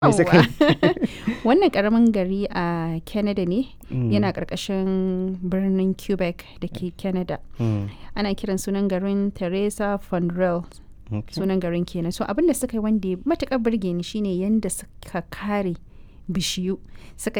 Me suka Yawwa. yi? Wannan ƙaramin gari a Canada ne, Mm, yana ƙarƙashin birnin Quebec da ke Canada. mm, Ana kiran sunan garin Teresa Fondrel, okay. sunan garin kenan. So abin da suka yi wanda ya matuƙar burge ni shine yanda suka kare bishiyu, suka